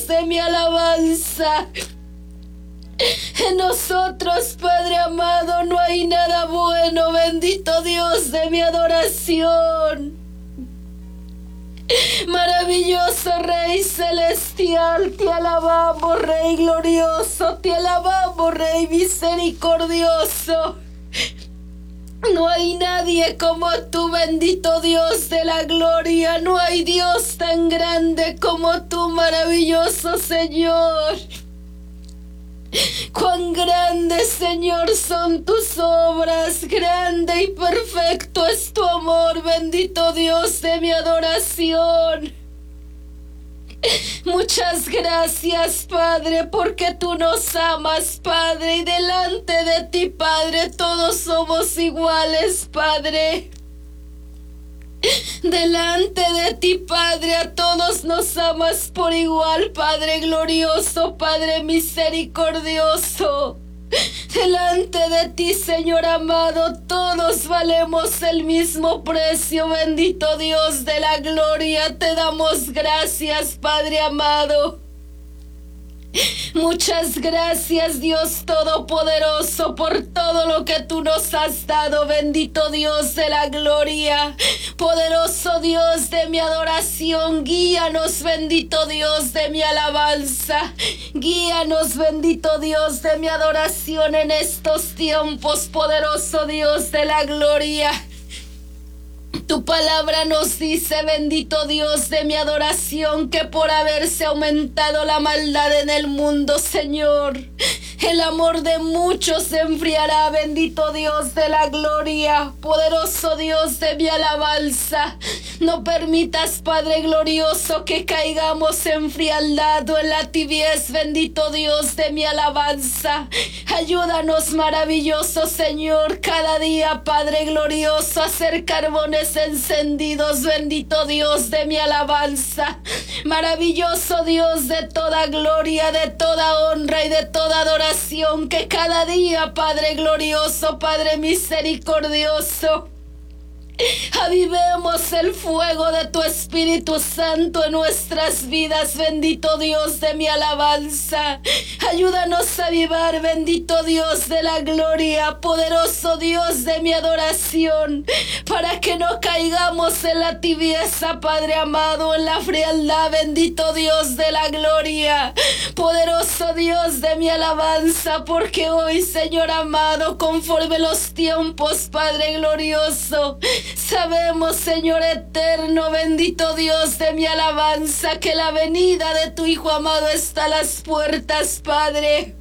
Dios de mi alabanza. En nosotros, Padre amado, no hay nada bueno, bendito Dios de mi adoración. Maravilloso Rey celestial, te alabamos, Rey glorioso, te alabamos, Rey misericordioso. No hay nadie como tú, bendito Dios de la gloria. No hay Dios tan grande como tú, maravilloso Señor. Cuán grandes, Señor, son tus obras, grande y perfecto es tu amor, bendito Dios de mi adoración. Muchas gracias, Padre, porque tú nos amas, Padre, y delante de ti, Padre, todos somos iguales, Padre. Delante de ti, Padre, a todos nos amas por igual, Padre glorioso, Padre misericordioso. Delante de ti, Señor amado, todos valemos el mismo precio, bendito Dios de la gloria. Te damos gracias, Padre amado. Muchas gracias, Dios Todopoderoso, por todo lo que tú nos has dado, bendito Dios de la gloria. Poderoso Dios de mi adoración, guíanos, bendito Dios de mi alabanza. Guíanos, bendito Dios de mi adoración en estos tiempos, poderoso Dios de la gloria. Tu palabra nos dice, bendito Dios de mi adoración, que por haberse aumentado la maldad en el mundo, Señor, el amor de muchos se enfriará, bendito Dios de la gloria. Poderoso Dios de mi alabanza, no permitas, Padre glorioso, que caigamos en frialdad o en la tibiez, bendito Dios de mi alabanza. Ayúdanos, maravilloso Señor, cada día, Padre glorioso, a ser carbones encendidos, bendito Dios de mi alabanza. Maravilloso Dios de toda gloria, de toda honra y de toda adoración, que cada día, Padre glorioso, Padre misericordioso, avivemos el fuego de tu Espíritu Santo en nuestras vidas, bendito Dios de mi alabanza. Ayúdanos a avivar, bendito Dios de la gloria, poderoso Dios de mi adoración, para que no caigamos en la tibieza, Padre amado, en la frialdad, bendito Dios de la gloria. Poderoso Dios de mi alabanza, porque hoy, Señor amado, conforme los tiempos, Padre glorioso, sabemos, Señor eterno, bendito Dios de mi alabanza, que la venida de tu Hijo amado está a las puertas, Padre.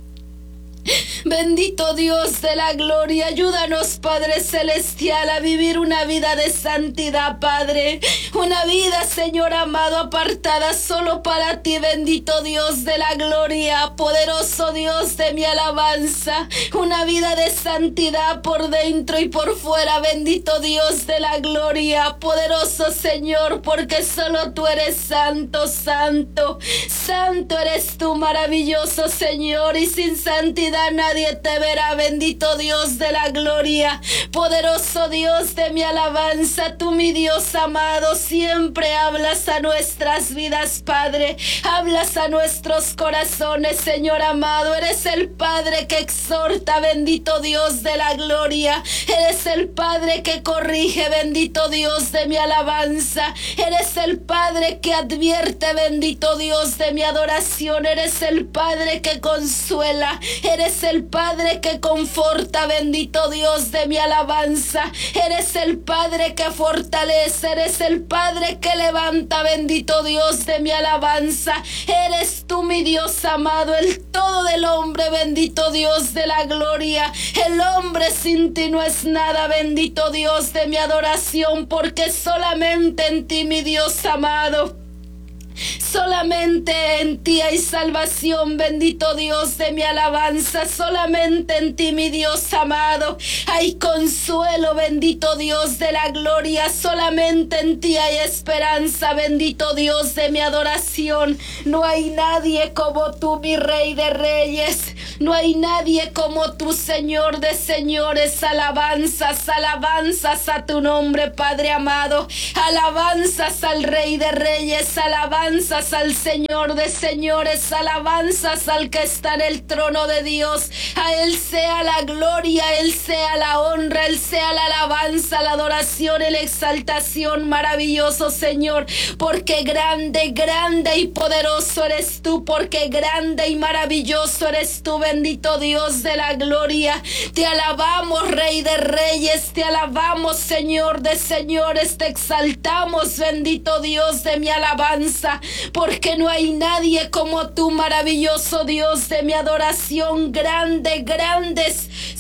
Bendito Dios de la gloria, ayúdanos, Padre celestial, a vivir una vida de santidad, Padre. Una vida, Señor amado, apartada solo para ti, bendito Dios de la gloria, poderoso Dios de mi alabanza. Una vida de santidad por dentro y por fuera, bendito Dios de la gloria, poderoso Señor, porque solo tú eres santo, santo. Santo eres tú, maravilloso Señor, y sin santidad nadie te verá, bendito Dios de la gloria. Poderoso Dios de mi alabanza, tú, mi Dios amado, siempre hablas a nuestras vidas, Padre. Hablas a nuestros corazones, Señor amado. Eres el Padre que exhorta, bendito Dios de la gloria. Eres el Padre que corrige, bendito Dios de mi alabanza. Eres el Padre que advierte, bendito Dios de mi adoración. Eres el Padre que consuela. Eres el Padre que conforta, bendito Dios de mi alabanza. Eres el Padre que fortalece. Eres el Padre que levanta, bendito Dios de mi alabanza. Eres tú, mi Dios amado, el todo del hombre, bendito Dios de la gloria. El hombre sin ti no es nada, bendito Dios de mi adoración, porque solamente en ti, mi Dios amado, solamente en ti hay salvación, bendito Dios de mi alabanza. Solamente en ti, mi Dios amado, hay consuelo, bendito Dios de la gloria. Solamente en ti hay esperanza, bendito Dios de mi adoración. No hay nadie como tú, mi Rey de Reyes. No hay nadie como tú, Señor de señores. Alabanzas, alabanzas a tu nombre, Padre amado. Alabanzas al Rey de Reyes. Alabanzas alabanzas al Señor de señores, alabanzas al que está en el trono de Dios. A Él sea la gloria, a Él sea la honra, a Él sea la alabanza, la adoración y la exaltación. Maravilloso Señor, porque grande, grande y poderoso eres tú, porque grande y maravilloso eres tú, bendito Dios de la gloria. Te alabamos, Rey de Reyes, te alabamos, Señor de señores, te exaltamos, bendito Dios de mi alabanza, porque no hay nadie como tú, maravilloso Dios de mi adoración. Grande, grandes